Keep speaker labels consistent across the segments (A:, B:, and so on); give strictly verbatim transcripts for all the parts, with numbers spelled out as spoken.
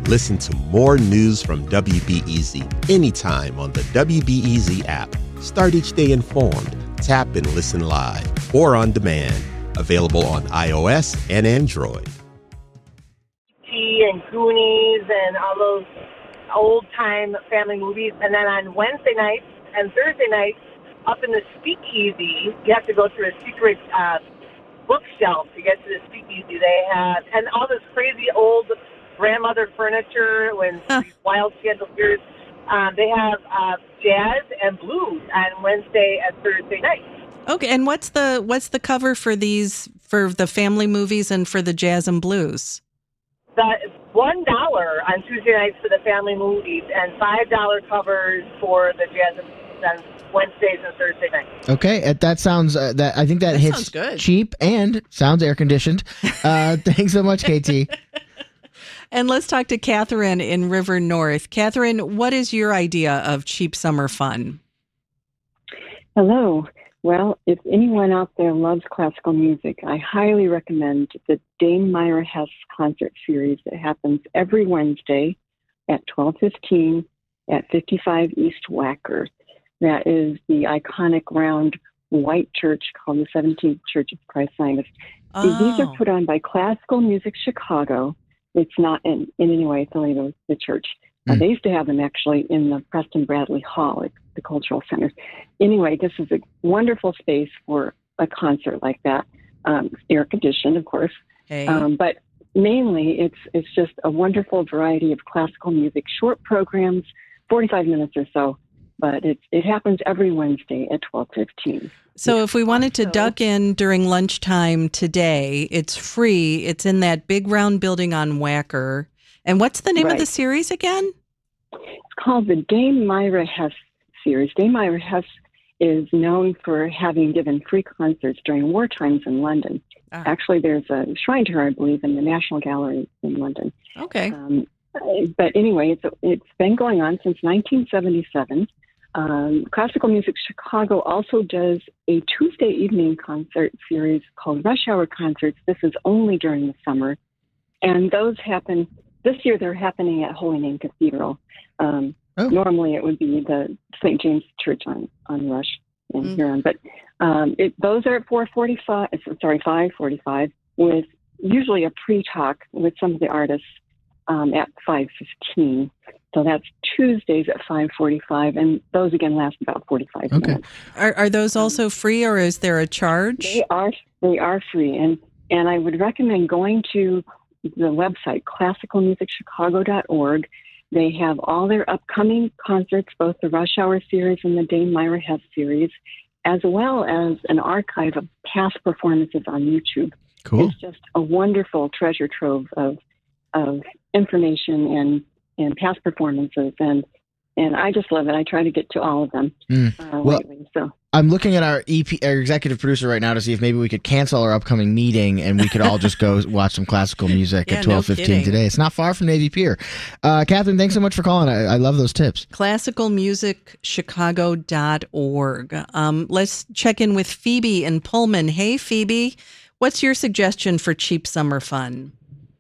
A: Listen to more news from W B E Z anytime on the W B E Z app. Start each day informed. Tap and listen live or on demand. Available on iOS and Android.
B: T and Goonies and all those old-time family movies. And then on Wednesday nights and Thursday nights, up in the speakeasy, you have to go through a secret uh, bookshelf to get to the speakeasy. They have, and all this crazy old grandmother furniture when these wild chandeliers. Um, they have uh, jazz and blues on Wednesday and Thursday nights.
C: Okay, and what's the what's the cover for these, for the family movies and for the jazz and blues?
B: The one dollar on Tuesday nights for the family movies and five dollar covers for the jazz and blues on Wednesdays and Thursday nights.
D: Okay, that sounds uh, that I think that,
C: That
D: hits
C: sounds good.
D: cheap and sounds air conditioned. Uh, thanks so much, K T.
C: And let's talk to Catherine in River North. Catherine, what is your idea of cheap summer fun?
E: Hello. Well, if anyone out there loves classical music, I highly recommend the Dame Myra Hess concert series that happens every Wednesday at twelve fifteen at fifty-five East Wacker. That is the iconic round white church called the seventeenth Church of Christ Zionist.
C: Oh.
E: These are put on by Classical Music Chicago. It's not in, in any way affiliated with the church. Uh,
D: Mm.
E: they used to have them actually in the Preston Bradley Hall at the Cultural Center. Anyway, this is a wonderful space for a concert like that. Um, air conditioned, of course.
C: Hey.
E: Um, but mainly, it's it's just a wonderful variety of classical music, short programs, forty-five minutes or so. But it it happens every Wednesday at twelve fifteen.
C: So if we wanted to
E: So-
C: duck in during lunchtime today, it's free. It's in that big round building on Wacker. And what's the name of
E: Right.
C: the series again?
E: It's called the Dame Myra Hess series. Dame Myra Hess is known for having given free concerts during war times in London.
C: Ah.
E: Actually, there's a shrine to her, I believe, in the National Gallery in London.
C: Okay.
E: Um, but anyway, it's it's been going on since nineteen seventy-seven. Um, Classical Music Chicago also does a Tuesday evening concert series called Rush Hour Concerts. This is only during the summer. And those happen, this year they're happening at Holy Name Cathedral. Um,
D: Oh.
E: Normally it would be the Saint James Church on, on Rush in
C: Mm.
E: Huron. But um, it, those are at four forty-five, sorry, five forty-five, with usually a pre-talk with some of the artists um, at five fifteen. So that's Tuesdays at five forty-five, and those again last about forty-five
D: Okay.
E: minutes.
C: Are, are those also free, or is there a charge?
E: They are they are free, and and I would recommend going to the website classical music chicago dot org. They have all their upcoming concerts, both the Rush Hour series and the Dame Myra Hess series, as well as an archive of past performances on YouTube.
D: Cool.
E: It's just a wonderful treasure trove of of information and and past performances, and and I just love it. I try to get to all of them
D: Mm.
E: uh,
D: Well-
E: lately. So
D: I'm looking at our E P, our executive producer right now to see if maybe we could cancel our upcoming meeting and we could all just go watch some classical music
C: Yeah,
D: at
C: no
D: twelve fifteen
C: kidding.
D: today. It's not far from Navy Pier. Uh, Catherine, thanks so much for calling. I, I love those tips.
C: classical music chicago dot org. Um, let's check in with Phoebe in Pullman. Hey, Phoebe, what's your suggestion for cheap summer fun?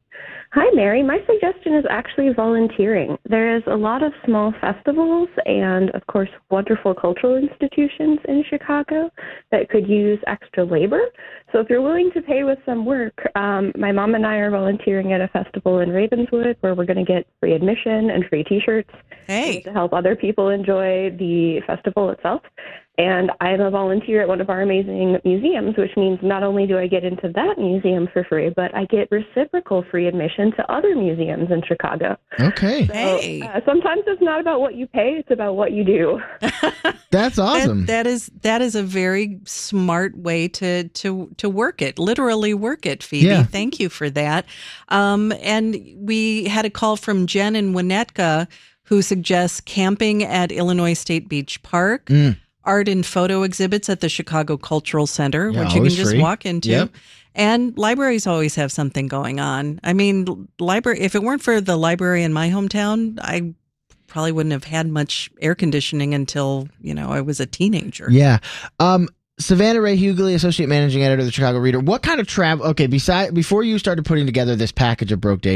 F: Hi, Mary. My suggestion is actually volunteering. There is a lot of small festivals and, of course, wonderful cultural institutions in Chicago that could use extra labor. So if you're willing to pay with some work, um, my mom and I are volunteering at a festival in Ravenswood where we're going to get free admission and free T-shirts
C: Hey,
F: to help other people enjoy the festival itself. And I'm a volunteer at one of our amazing museums, which means not only do I get into that museum for free, but I get reciprocal free admission to other museums in Chicago.
D: Okay.
F: So,
C: Hey.
F: uh, sometimes it's not about what you pay, it's about what you do.
D: That's awesome.
C: That, that is that is a very smart way to to to work it, literally work it, Phoebe.
D: Yeah.
C: Thank you for that. Um, and we had a call from Jen in Winnetka who suggests camping at Illinois State Beach Park,
D: Mm.
C: art and photo exhibits at the Chicago Cultural Center,
D: Yeah,
C: which you can
D: always
C: just
D: free.
C: walk into.
D: Yep.
C: And libraries always have something going on. I mean, library. If it weren't for the library in my hometown, I probably wouldn't have had much air conditioning until, you know, I was a teenager.
D: Yeah. Um, Savannah Ray Hughley, Associate Managing Editor of the Chicago Reader. What kind of travel? Okay, beside before you started putting together this package of Broke Day